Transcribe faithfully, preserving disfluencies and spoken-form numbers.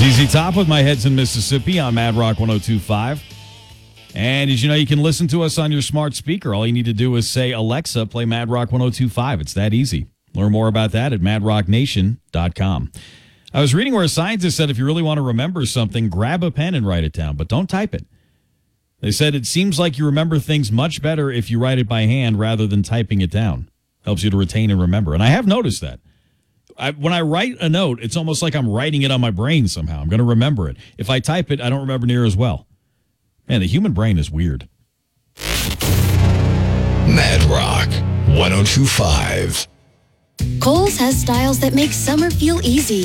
Z Z Top with My Head's in Mississippi on Mad Rock one oh two point five. And as you know, you can listen to us on your smart speaker. All you need to do is say, Alexa, play Mad Rock one oh two point five. It's that easy. Learn more about that at mad rock nation dot com. I was reading where a scientist said if you really want to remember something, grab a pen and write it down, but don't type it. They said it seems like you remember things much better if you write it by hand rather than typing it down. Helps you to retain and remember. And I have noticed that. I, when I write a note, it's almost like I'm writing it on my brain somehow. I'm going to remember it. If I type it, I don't remember near as well. Man, the human brain is weird. Mad Rock one oh two point five. Kohl's has styles that make summer feel easy.